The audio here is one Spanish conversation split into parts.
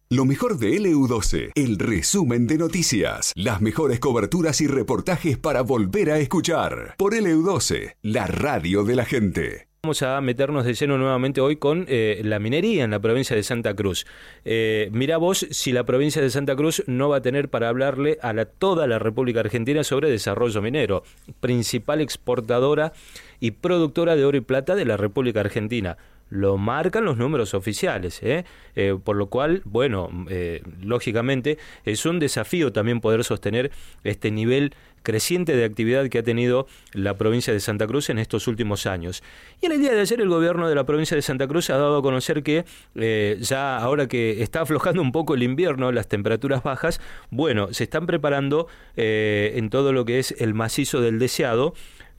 Lo mejor de LU12, el resumen de noticias, las mejores coberturas y reportajes para volver a escuchar. Por LU12, la radio de la gente. Vamos a meternos de lleno nuevamente hoy con la minería en la provincia de Santa Cruz. Mirá vos si la provincia de Santa Cruz no va a tener para hablarle a toda la República Argentina sobre desarrollo minero, principal exportadora y productora de oro y plata de la República Argentina. Lo marcan los números oficiales, por lo cual, bueno, lógicamente es un desafío también poder sostener este nivel creciente de actividad que ha tenido la provincia de Santa Cruz en estos últimos años. Y en el día de ayer el gobierno de la provincia de Santa Cruz ha dado a conocer que ya ahora que está aflojando un poco el invierno, las temperaturas bajas, bueno, se están preparando en todo lo que es el macizo del Deseado,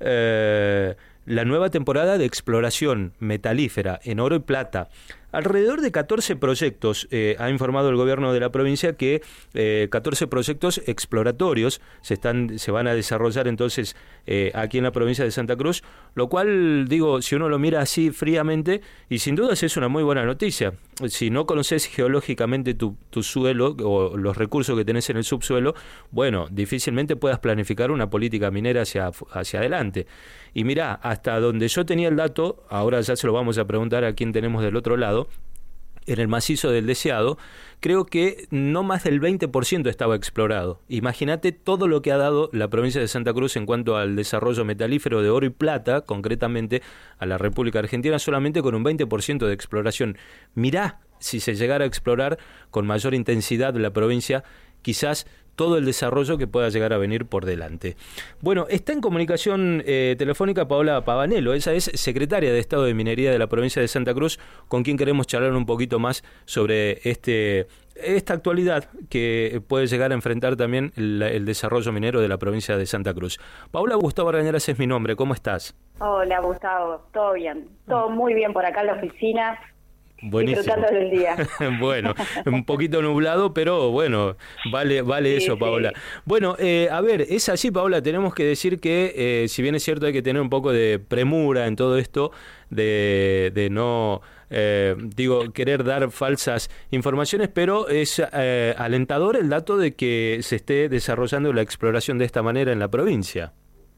la nueva temporada de exploración metalífera en oro y plata. Alrededor de 14 proyectos, ha informado el gobierno de la provincia que 14 proyectos exploratorios se van a desarrollar entonces aquí en la provincia de Santa Cruz, lo cual, digo, si uno lo mira así fríamente, y sin dudas es una muy buena noticia. Si no conoces geológicamente tu suelo o los recursos que tenés en el subsuelo, bueno, difícilmente puedas planificar una política minera hacia adelante. Y mirá, hasta donde yo tenía el dato, ahora ya se lo vamos a preguntar a quien tenemos del otro lado, en el macizo del Deseado, creo que no más del 20% estaba explorado. Imagínate todo lo que ha dado la provincia de Santa Cruz en cuanto al desarrollo metalífero de oro y plata, concretamente a la República Argentina, solamente con un 20% de exploración. Mirá, si se llegara a explorar con mayor intensidad la provincia, quizás todo el desarrollo que pueda llegar a venir por delante. Bueno, está en comunicación telefónica Paola Pavanello, ella es secretaria de Estado de Minería de la provincia de Santa Cruz, con quien queremos charlar un poquito más sobre esta actualidad que puede llegar a enfrentar también el desarrollo minero de la provincia de Santa Cruz. Paola, Gustavo Argañarás es mi nombre, ¿cómo estás? Hola Gustavo, todo bien, todo muy bien por acá en la oficina. Buenísimo. Disfrutando del día. Bueno, un poquito nublado, pero bueno, vale sí, eso, Paola. Sí. Bueno, a ver, es así, Paola, tenemos que decir que, si bien es cierto, hay que tener un poco de premura en todo esto, de no, querer dar falsas informaciones, pero es alentador el dato de que se esté desarrollando la exploración de esta manera en la provincia.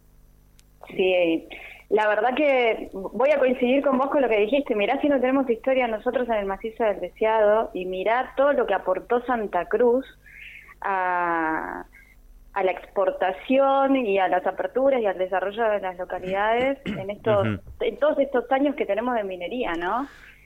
Sí. La verdad que voy a coincidir con vos con lo que dijiste. Mirá si no tenemos historia nosotros en el macizo del Deseado, y mirá todo lo que aportó Santa Cruz a la exportación y a las aperturas y al desarrollo de las localidades en todos estos años que tenemos de minería, ¿no?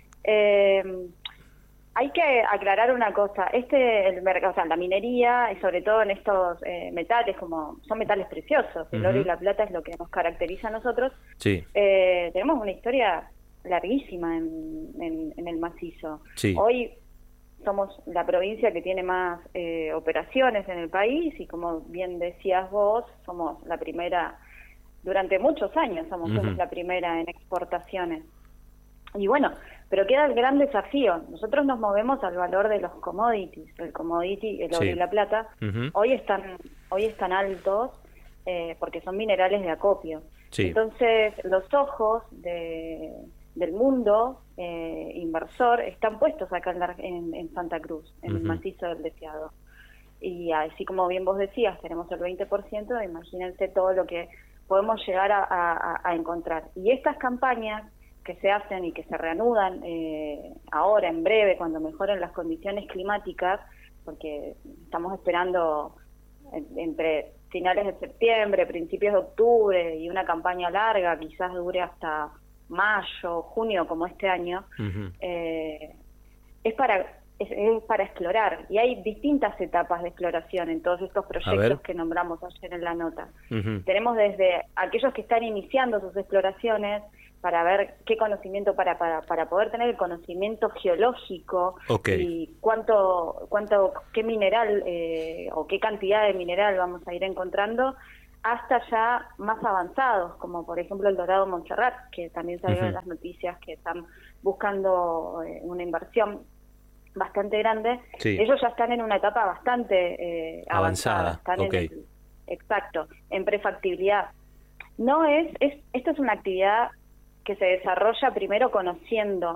Hay que aclarar una cosa, el mercado, o sea, la minería, y sobre todo en estos metales, como son metales preciosos, el oro y la plata es lo que nos caracteriza a nosotros, sí. Tenemos una historia larguísima en el macizo. Sí. Hoy somos la provincia que tiene más operaciones en el país, y como bien decías vos, somos la primera, durante muchos años somos la primera en exportaciones. Y bueno, pero queda el gran desafío. Nosotros nos movemos al valor de los commodities. El commodity, el oro y la plata, hoy están altos porque son minerales de acopio. Sí. Entonces, los ojos del mundo inversor están puestos acá en Santa Cruz, en el macizo del Deseado. Y así como bien vos decías, tenemos el 20%, imagínense todo lo que podemos llegar a encontrar. Y estas campañas que se hacen y que se reanudan ahora, en breve, cuando mejoren las condiciones climáticas, porque estamos esperando entre finales de septiembre, principios de octubre, y una campaña larga, quizás dure hasta mayo, junio, como este año, es para explorar, y hay distintas etapas de exploración en todos estos proyectos que nombramos ayer en la nota. Tenemos desde aquellos que están iniciando sus exploraciones, para ver qué conocimiento, para poder tener el conocimiento geológico, y qué mineral o qué cantidad de mineral vamos a ir encontrando, hasta ya más avanzados, como por ejemplo el Dorado Montserrat, que también salieron en las noticias que están buscando una inversión bastante grande. Sí. Ellos ya están en una etapa bastante avanzada. Están exacto, en prefactibilidad. Esto es una actividad que se desarrolla primero conociendo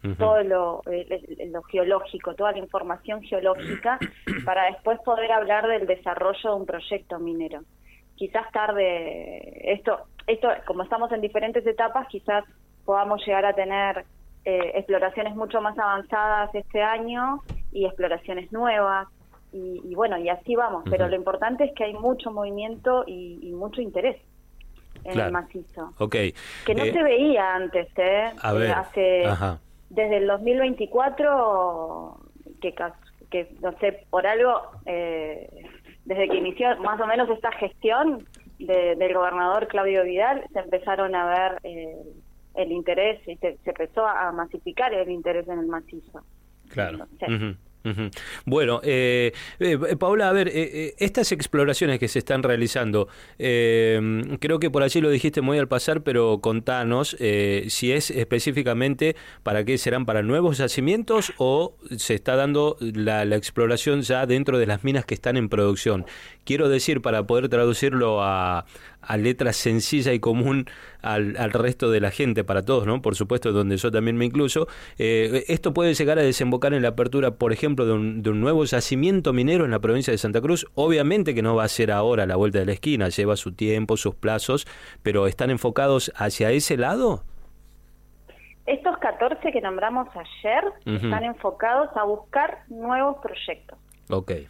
todo lo geológico, toda la información geológica, para después poder hablar del desarrollo de un proyecto minero. Quizás tarde, esto como estamos en diferentes etapas, quizás podamos llegar a tener exploraciones mucho más avanzadas este año y exploraciones nuevas, y bueno, y así vamos, pero lo importante es que hay mucho movimiento y mucho interés en el macizo. Okay. Que no se veía antes, a ver, desde el 2024, que no sé, por algo, desde que inició más o menos esta gestión del gobernador Claudio Vidal, se empezaron a ver el interés y se empezó a masificar el interés en el macizo. Claro. No sé. Bueno, Paula, a ver, estas exploraciones que se están realizando, creo que por allí lo dijiste muy al pasar, pero contanos si es específicamente para qué serán, para nuevos yacimientos o se está dando la exploración ya dentro de las minas que están en producción. Quiero decir, para poder traducirlo a letra sencilla y común al resto de la gente, para todos, ¿no? Por supuesto, donde yo también me incluyo, esto puede llegar a desembocar en la apertura, por ejemplo, de un nuevo yacimiento minero en la provincia de Santa Cruz. Obviamente que no va a ser ahora a la vuelta de la esquina, lleva su tiempo, sus plazos, pero ¿están enfocados hacia ese lado? Estos 14 que nombramos ayer están enfocados a buscar nuevos proyectos. Okay.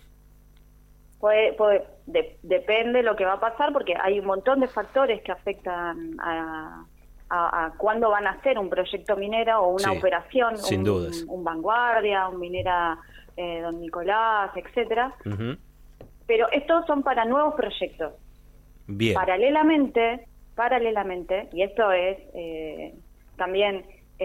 Depende lo que va a pasar, porque hay un montón de factores que afectan a cuándo van a hacer un proyecto minero o una operación, sin dudas. Un Vanguardia, un Minera Don Nicolás, etcétera. Pero estos son para nuevos proyectos. Bien. Paralelamente, y esto es también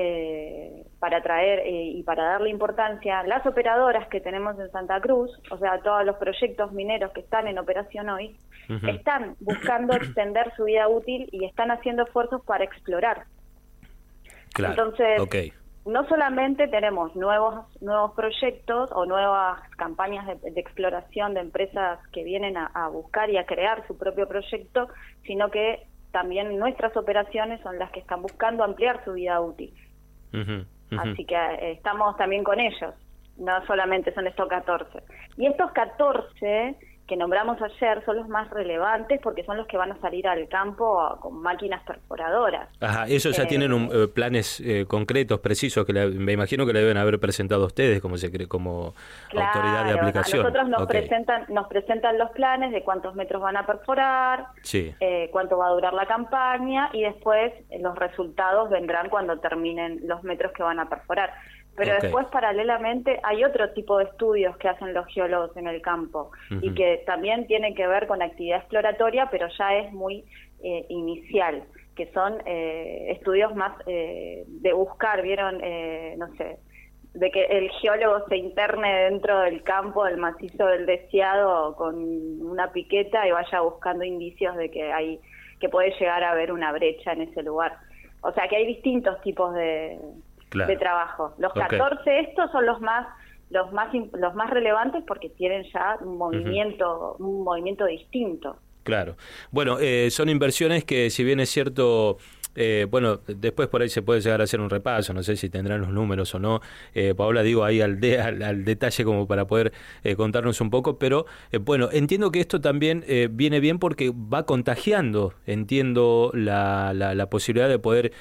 para traer y para darle importancia, las operadoras que tenemos en Santa Cruz, o sea, todos los proyectos mineros que están en operación hoy, están buscando extender su vida útil y están haciendo esfuerzos para explorar. Claro. Entonces, no solamente tenemos nuevos proyectos o nuevas campañas de exploración de empresas que vienen a buscar y a crear su propio proyecto, sino que también nuestras operaciones son las que están buscando ampliar su vida útil. Así que estamos también con ellos, no solamente son estos 14. Y estos 14 que nombramos ayer son los más relevantes porque son los que van a salir al campo con máquinas perforadoras. Ajá, esos ya tienen planes concretos, precisos, que me imagino que le deben haber presentado a ustedes como autoridad de aplicación. A nosotros nos presentan los planes de cuántos metros van a perforar, cuánto va a durar la campaña, y después los resultados vendrán cuando terminen los metros que van a perforar. Pero después, paralelamente, hay otro tipo de estudios que hacen los geólogos en el campo y que también tienen que ver con actividad exploratoria, pero ya es muy inicial, que son estudios más de buscar, ¿vieron? No sé, de que el geólogo se interne dentro del campo, del macizo del Deseado, con una piqueta y vaya buscando indicios de que puede llegar a haber una brecha en ese lugar. O sea, que hay distintos tipos de trabajo. Los 14 estos son los más relevantes porque tienen ya un movimiento distinto. Claro. Bueno, son inversiones que, si bien es cierto, bueno, después por ahí se puede llegar a hacer un repaso, no sé si tendrán los números o no, Paola, digo ahí al detalle como para poder contarnos un poco, pero bueno, entiendo que esto también viene bien porque va contagiando, entiendo la posibilidad de poder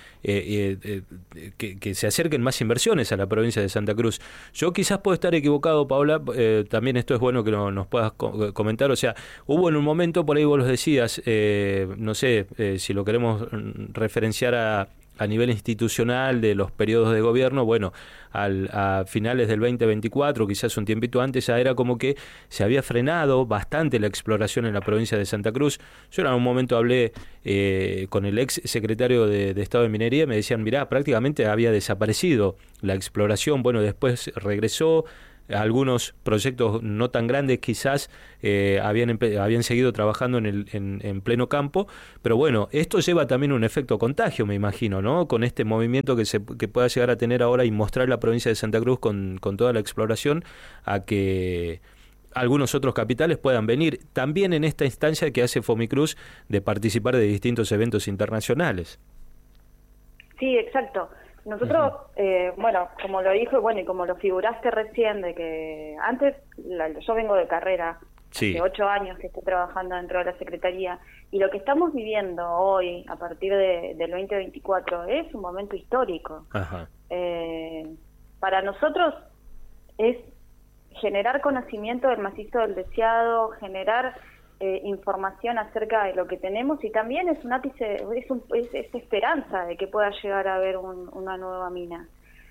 que se acerquen más inversiones a la provincia de Santa Cruz. Yo quizás puedo estar equivocado, Paola, también esto es bueno que nos puedas comentar, o sea, hubo en un momento, por ahí vos los decías, no sé si lo queremos referenciar a nivel institucional de los periodos de gobierno, bueno, a finales del 2024, quizás un tiempito antes, ya era como que se había frenado bastante la exploración en la provincia de Santa Cruz. Yo en algún momento hablé con el ex secretario de Estado de Minería y me decían, mirá, prácticamente había desaparecido la exploración, bueno, después regresó. Algunos proyectos no tan grandes quizás habían seguido trabajando en pleno campo, pero bueno, esto lleva también un efecto contagio, me imagino, ¿no? Con este movimiento que pueda llegar a tener ahora y mostrar la provincia de Santa Cruz con toda la exploración, a que algunos otros capitales puedan venir también en esta instancia que hace Fomicruz de participar de distintos eventos internacionales. Sí, exacto. Nosotros, bueno, como lo dijo, bueno, y como lo figuraste recién, de que antes, yo vengo de carrera, hace 8 años que estoy trabajando dentro de la Secretaría, y lo que estamos viviendo hoy, a partir del 2024, es un momento histórico. Para nosotros es generar conocimiento del macizo del Deseado, generar información acerca de lo que tenemos, y también es un ápice, es esperanza de que pueda llegar a haber una nueva mina.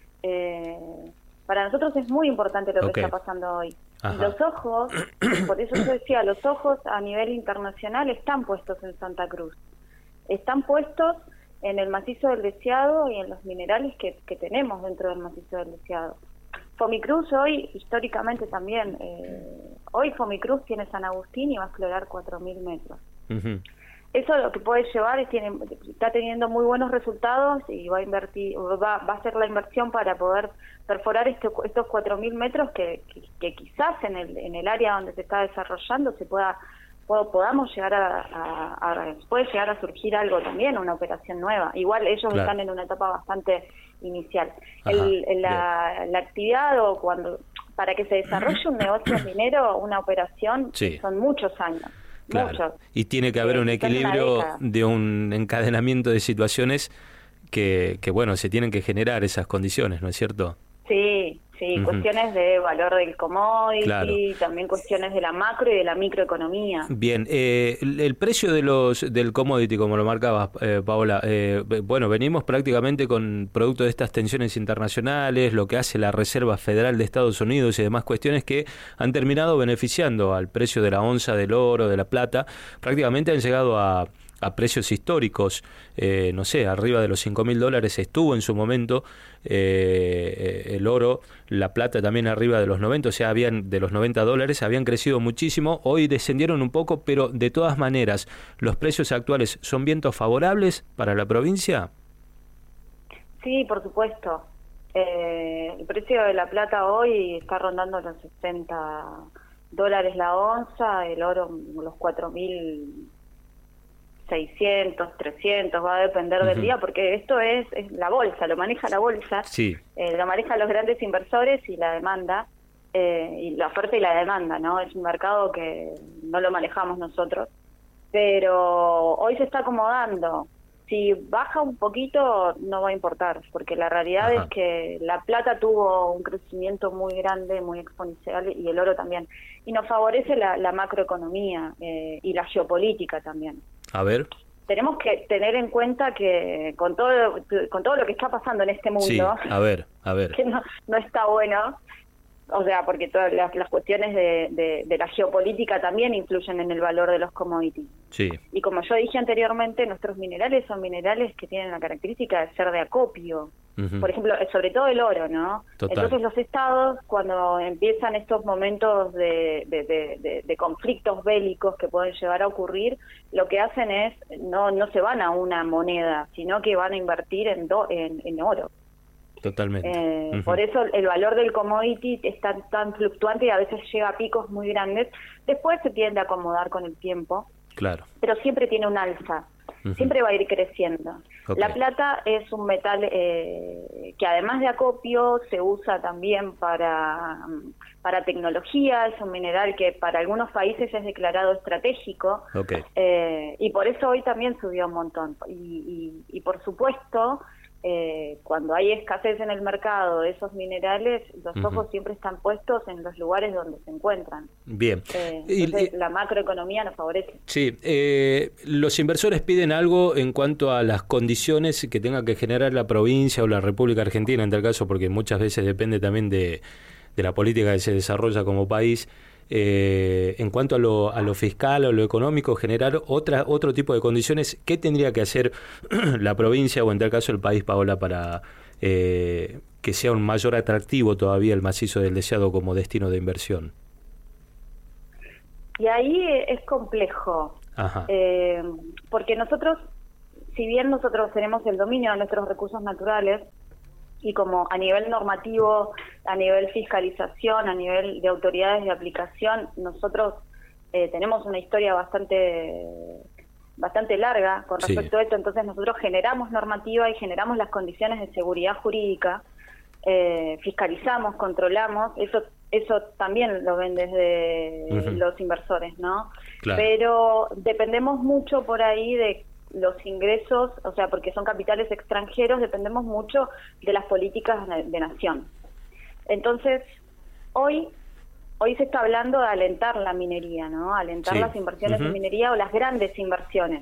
Para nosotros es muy importante lo que está pasando hoy. Y los ojos, por eso yo decía, los ojos a nivel internacional están puestos en Santa Cruz, están puestos en el macizo del Deseado y en los minerales que tenemos dentro del macizo del Deseado. Fomicruz hoy, históricamente también, hoy Fomicruz tiene San Agustín y va a explorar 4.000 metros. Eso lo que puede llevar es está teniendo muy buenos resultados y va a hacer la inversión para poder perforar estos 4.000 metros que quizás en el área donde se está desarrollando podamos llegar puede llegar a surgir algo también, una operación nueva. Igual ellos están en una etapa bastante inicial. La actividad para que se desarrolle un negocio minero, una operación, son muchos años. Muchos. Y tiene que haber un equilibrio de un encadenamiento de situaciones que bueno, se tienen que generar esas condiciones, ¿no es cierto? Sí, cuestiones de valor del commodity, también cuestiones de la macro y de la microeconomía. Bien, el precio del commodity, como lo marcabas, Paola, bueno, venimos prácticamente con producto de estas tensiones internacionales, lo que hace la Reserva Federal de Estados Unidos y demás cuestiones que han terminado beneficiando al precio de la onza del oro, de la plata, prácticamente han llegado a precios históricos, no sé, arriba de los $5.000 estuvo en su momento, el oro, la plata también arriba de los 90, o sea, de los $90 habían crecido muchísimo, hoy descendieron un poco, pero de todas maneras, ¿los precios actuales son vientos favorables para la provincia? Sí, por supuesto. El precio de la plata hoy está rondando los $60 la onza, el oro los 4.600, 300, va a depender del día, porque esto es la bolsa, lo maneja la bolsa, lo manejan los grandes inversores y la demanda, y la oferta y la demanda, ¿no? Es un mercado que no lo manejamos nosotros, pero hoy se está acomodando. Si baja un poquito no va a importar, porque la realidad es que la plata tuvo un crecimiento muy grande, muy exponencial, y el oro también, y nos favorece la macroeconomía y la geopolítica también. A ver. Tenemos que tener en cuenta que con todo lo que está pasando en este mundo, a ver. que no está bueno, o sea, porque todas las cuestiones de la geopolítica también influyen en el valor de los commodities. Y como yo dije anteriormente, nuestros minerales son minerales que tienen la característica de ser de acopio. Por ejemplo, sobre todo el oro, ¿no? Entonces los estados, cuando empiezan estos momentos de conflictos bélicos que pueden llegar a ocurrir, lo que hacen es, no se van a una moneda, sino que van a invertir en oro. Totalmente. Por eso el valor del commodity es tan fluctuante y a veces llega a picos muy grandes. Después se tiende a acomodar con el tiempo, pero siempre tiene un alza, siempre va a ir creciendo. La plata es un metal que además de acopio se usa también para tecnología, es un mineral que para algunos países es declarado estratégico, y por eso hoy también subió un montón. Y por supuesto, cuando hay escasez en el mercado de esos minerales, los ojos siempre están puestos en los lugares donde se encuentran. Bien. Entonces la macroeconomía nos favorece. Sí, los inversores piden algo en cuanto a las condiciones que tenga que generar la provincia o la República Argentina, en tal caso, porque muchas veces depende también de la política que se desarrolla como país. En cuanto a lo fiscal o lo económico, generar otro tipo de condiciones. ¿Qué tendría que hacer la provincia o en tal caso el país, Paola, para que sea un mayor atractivo todavía el macizo del Deseado como destino de inversión? Y ahí es complejo, porque nosotros, si bien nosotros tenemos el dominio de nuestros recursos naturales, y como a nivel normativo, a nivel fiscalización, a nivel de autoridades de aplicación, nosotros tenemos una historia bastante bastante larga con respecto a esto, entonces nosotros generamos normativa y generamos las condiciones de seguridad jurídica, fiscalizamos, controlamos, eso también lo ven desde los inversores, ¿no? Claro. Pero dependemos mucho por ahí de los ingresos, o sea, porque son capitales extranjeros, dependemos mucho de las políticas de nación. Entonces, hoy se está hablando de alentar la minería, ¿no? Alentar las inversiones en minería o las grandes inversiones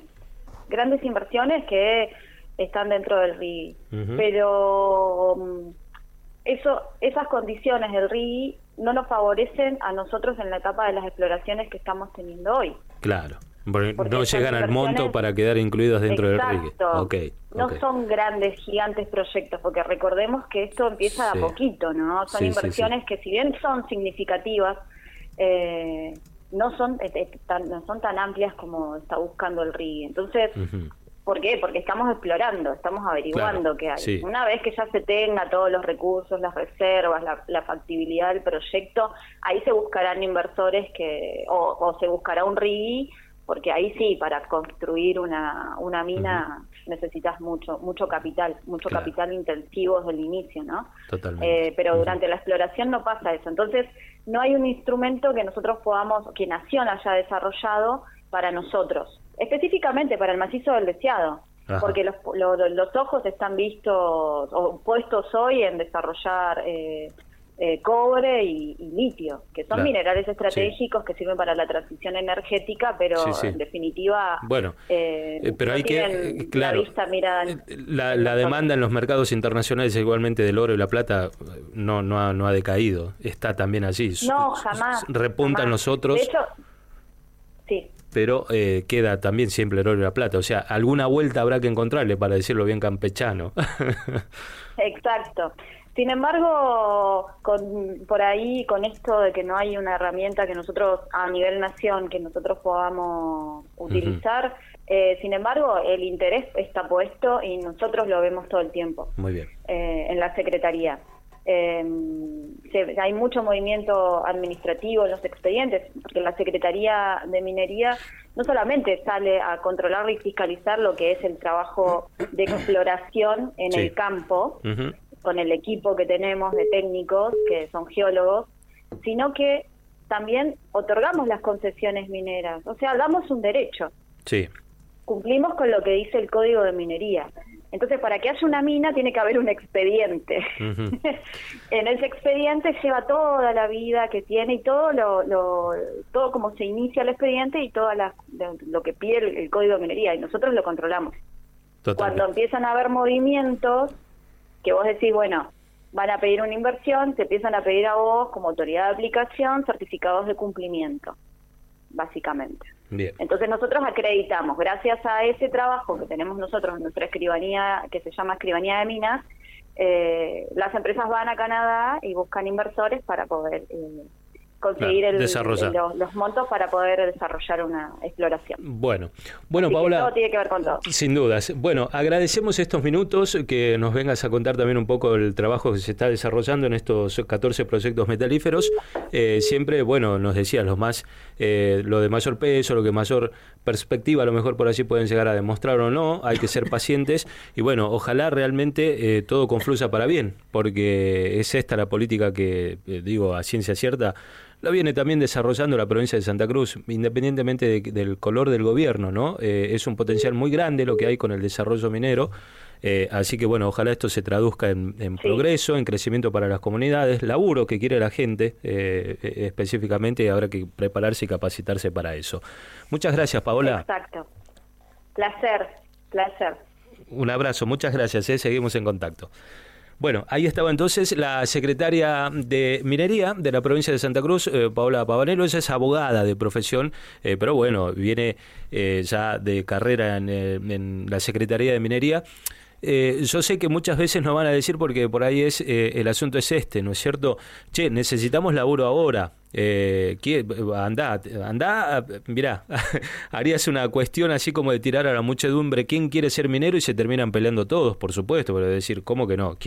que están dentro del RIGI. Pero esas condiciones del RIGI no nos favorecen a nosotros en la etapa de las exploraciones que estamos teniendo hoy. Claro, porque no llegan al monto para quedar incluidos dentro del RIGI. Okay. No son grandes, gigantes proyectos, porque recordemos que esto empieza de a poquito, ¿no? Son inversiones que si bien son significativas, no son tan amplias como está buscando el RIGI. Entonces, ¿por qué? Porque estamos explorando, estamos averiguando qué hay. Sí. Una vez que ya se tenga todos los recursos, las reservas, la factibilidad del proyecto, ahí se buscarán inversores o se buscará un RIGI, porque ahí sí, para construir una mina necesitas mucho capital, capital intensivo desde el inicio, ¿no? Totalmente. Pero durante la exploración no pasa eso. Entonces, no hay un instrumento que nosotros que Nación haya desarrollado para nosotros, específicamente para el macizo del Deseado. Ajá. Porque los ojos están puestos hoy en desarrollar cobre y litio, que son minerales estratégicos que sirven para la transición energética, pero en definitiva pero hay que la demanda en los mercados internacionales igualmente del oro y la plata no ha decaído, está también allí. No, jamás. Repuntan los otros. De hecho, sí. Pero queda también siempre el oro y la plata. O sea, alguna vuelta habrá que encontrarle, para decirlo bien campechano. Exacto. Sin embargo, por ahí, con esto de que no hay una herramienta que nosotros, a nivel nación, que nosotros podamos utilizar, sin embargo, el interés está puesto y nosotros lo vemos todo el tiempo. Muy bien. En la Secretaría. Hay mucho movimiento administrativo en los expedientes, porque la Secretaría de Minería no solamente sale a controlar y fiscalizar lo que es el trabajo de exploración en el campo, con el equipo que tenemos de técnicos, que son geólogos, sino que también otorgamos las concesiones mineras, o sea, damos un derecho. Sí. Cumplimos con lo que dice el Código de Minería. Entonces, para que haya una mina tiene que haber un expediente. En ese expediente lleva toda la vida que tiene y todo todo como se inicia el expediente y todo lo que pide el Código de Minería, y nosotros lo controlamos. Totalmente. Cuando empiezan a haber movimientos que vos decís, bueno, van a pedir una inversión, te empiezan a pedir a vos como autoridad de aplicación certificados de cumplimiento, básicamente. Bien. Entonces nosotros acreditamos, gracias a ese trabajo que tenemos nosotros en nuestra escribanía, que se llama Escribanía de Minas, las empresas van a Canadá y buscan inversores para poder conseguir los montos para poder desarrollar una exploración. Bueno, Paola, todo tiene que ver con todo. Sin dudas. Bueno, agradecemos estos minutos, que nos vengas a contar también un poco el trabajo que se está desarrollando en estos 14 proyectos metalíferos. Siempre, nos decías, lo de mayor peso, lo que mayor perspectiva, a lo mejor por allí pueden llegar a demostrar o no, hay que ser pacientes y ojalá realmente todo confluya para bien, porque es esta la política que, digo a ciencia cierta, la viene también desarrollando la provincia de Santa Cruz, independientemente del color del gobierno, ¿no? Es un potencial muy grande lo que hay con el desarrollo minero, así que ojalá esto se traduzca en progreso, en crecimiento para las comunidades, laburo que quiere la gente, específicamente habrá que prepararse y capacitarse para eso. Muchas gracias, Paola. Exacto. Placer. Un abrazo, muchas gracias, seguimos en contacto. Bueno, ahí estaba entonces la secretaria de Minería de la provincia de Santa Cruz, Paola Pavanello. Ella es abogada de profesión, pero viene ya de carrera en la Secretaría de Minería. Yo sé que muchas veces nos van a decir, porque por ahí el asunto es ¿no es cierto? Che, necesitamos laburo ahora. Andá, mirá, harías una cuestión así como de tirar a la muchedumbre quién quiere ser minero y se terminan peleando todos, por supuesto, pero decir, ¿cómo que no?